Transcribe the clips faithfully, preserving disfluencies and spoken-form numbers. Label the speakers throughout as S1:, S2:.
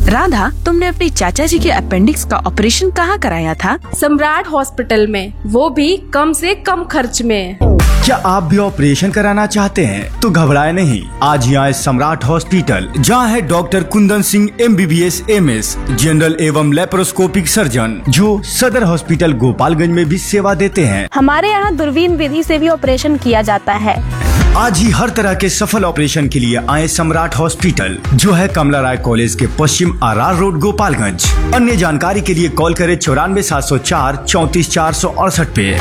S1: राधा, तुमने अपने चाचा जी के अपेंडिक्स का ऑपरेशन कहाँ कराया था?
S2: सम्राट हॉस्पिटल में, वो भी कम से कम खर्च में।
S3: क्या आप भी ऑपरेशन कराना चाहते हैं? तो घबराए नहीं, आज ही आए सम्राट हॉस्पिटल, जहां है doctor Kundan Singh M B B S M S general एवं लेप्रोस्कोपिक सर्जन, जो सदर हॉस्पिटल गोपालगंज में भी सेवा देते हैं।
S4: हमारे यहाँ दूरबीन विधि से भी ऑपरेशन किया जाता है।
S3: आज ही हर तरह के सफल ऑपरेशन के लिए आए सम्राट हॉस्पिटल, जो है कमला राय कॉलेज के पश्चिम आर रोड गोपालगंज। अन्य जानकारी के लिए कॉल करें चौरानवे सात सौ चार चौंतीस चार सौ अड़सठ पे।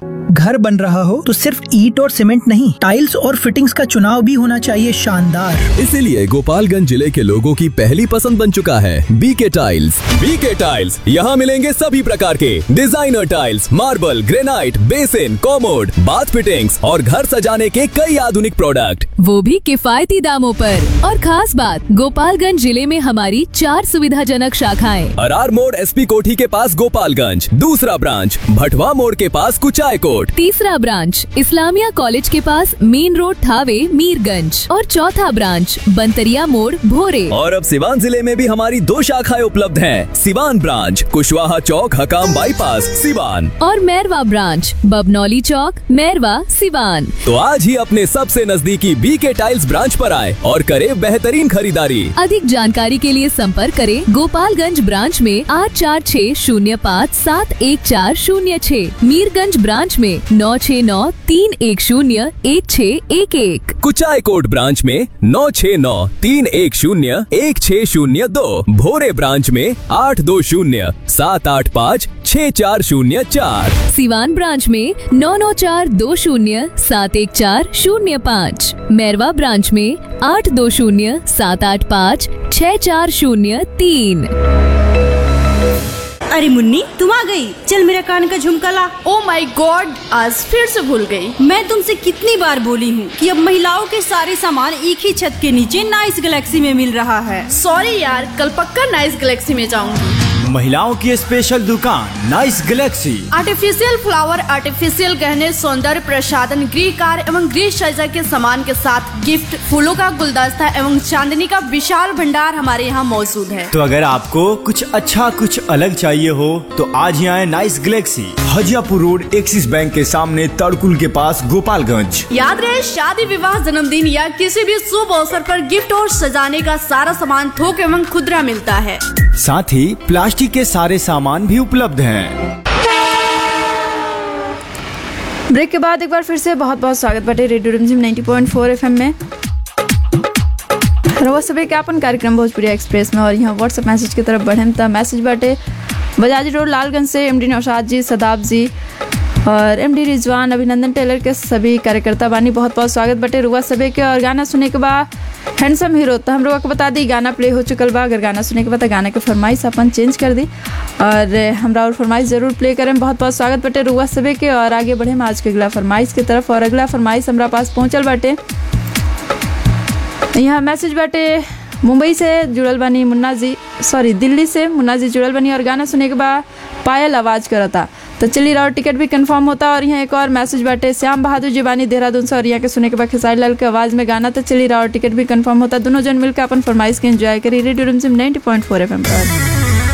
S5: घर बन रहा हो तो सिर्फ ईंट और सीमेंट नहीं, टाइल्स और फिटिंग्स का चुनाव भी होना चाहिए शानदार।
S6: इसीलिए गोपालगंज जिले के लोगों की पहली पसंद बन चुका है बीके टाइल्स। बीके टाइल्स, यहाँ मिलेंगे सभी प्रकार के designer tiles, marble, granite, basin, commode, bath fittings और घर सजाने के कई आधुनिक प्रोडक्ट,
S7: वो भी किफायती दामों पर। और खास बात, गोपालगंज जिले में हमारी चार सुविधाजनक शाखाएं।
S6: अरार मोड़ एस पी कोठी के पास गोपालगंज, दूसरा ब्रांच भटवा मोड़ के पास कुचाय कोट,
S7: तीसरा ब्रांच इस्लामिया कॉलेज के पास मेन रोड थावे मीरगंज और चौथा ब्रांच बंतरिया मोड़ भोरे।
S6: और अब सिवान जिले में भी हमारी दो शाखाएं उपलब्ध हैं। सिवान ब्रांच कुशवाहा चौक हकाम बाईपास सिवान
S7: और मैरवा ब्रांच बबनौली चौक मैरवा सिवान।
S6: तो आज ही अपने सबसे नजदीकी बीके टाइल्स ब्रांच पर आए और करे बेहतरीन खरीदारी।
S7: अधिक जानकारी के लिए संपर्क करें गोपालगंज ब्रांच में आठ चार छः शून्य पाँच सात एक चार शून्य छः, मीरगंज ब्रांच में नौ छः नौ तीन एक शून्य एक छः एक एक,
S6: कुचाय कोट ब्रांच में नौ छः नौ तीन एक शून्य एक छः शून्य दो, भोरे ब्रांच में आठ दो शून्य सात आठ पाँच छः चार शून्य चार,
S7: सिवान ब्रांच में नौ नौ चार दो शून्य सात एक चार शून्य पाँच, मैरवा ब्रांच में आठ दो शून्य सात आठ पाँच छः चार शून्य तीन।
S8: अरे मुन्नी, तुम आ गई, चल मेरा कान का झुमका ला।
S2: ओ माय गॉड, आज फिर से भूल गई।
S8: मैं तुमसे कितनी बार बोली हूँ कि अब महिलाओं के सारे सामान एक ही छत के नीचे नाइस गैलेक्सी में मिल रहा है।
S2: सॉरी यार, कल पक्का नाइस गैलेक्सी में जाऊंगी।
S3: महिलाओं की स्पेशल दुकान nice Galaxy.
S2: Artificial flower, artificial गहने, सौंदर्य प्रसाधन, गृह कार्य एवं गृह सज्जा के सामान के साथ गिफ्ट, फूलों का गुलदस्ता एवं चांदनी का विशाल भंडार हमारे यहाँ मौजूद है।
S3: तो अगर आपको कुछ अच्छा कुछ अलग चाहिए हो तो आज ही आए nice Galaxy, Hajiyapur road, axis bank के सामने, तड़कुल के पास, गोपालगंज।
S2: याद रहे, शादी, विवाह, जन्मदिन या किसी भी शुभ अवसर पर गिफ्ट और सजाने का सारा सामान थोक एवं खुदरा मिलता है।
S3: साथ ही प्लास्टिक के सारे सामान भी उपलब्ध हैं।
S9: ब्रेक के बाद एक बार फिर से बहुत बहुत स्वागत बाटे रेडियो रिमझिम नब्बे पॉइंट चार एफ एम में। रोज सुबह के अपन कार्यक्रम भोजपुरी एक्सप्रेस में, और यहाँ व्हाट्सएप मैसेज की तरफ बढ़े तो मैसेज बाटे बजाजी रोड लालगंज से एमडी नौशाद जी, सदाब जी और एमडी रिजवान, अभिनंदन टेलर के सभी कार्यकर्ता बानी। बहुत बहुत स्वागत बटे रुआ सबे के। और गाना सुने के बाद हैंडसम हीरो, तो हम लोग को बता दी गाना प्ले हो चुकल बा। अगर गाना सुने के बाद गाना के फरमाइश अपन चेंज कर दी और हमरा और फरमाइश जरूर प्ले करें। बहुत बहुत स्वागत बटे रुआ सबे के। और आगे बढ़े हम आज के अगला फरमाइश की तरफ। और अगला फरमाइश हमारा पास पहुँचल बाटे, यहाँ मैसेज बाटे मुंबई से जुड़ल बानी मुन्ना जी, सॉरी दिल्ली से मुन्ना जी जुड़ल बनी। और गाना सुने के बाद पायल आवाज़ करता, तो चलिए और टिकट भी कंफर्म होता। और यहाँ एक और मैसेज बाटे श्याम बहादुर जी बानी देहरादून से, और यहाँ के सुने के बाद खेसारी लाल के आवाज़ में गाना, तो चलिए और टिकट भी कंफर्म होता। दोनों जन मिलकर अपन फरमाइश के एंजॉय करिए रेडियो रिमझिम नब्बे पॉइंट चार एफ एम पर।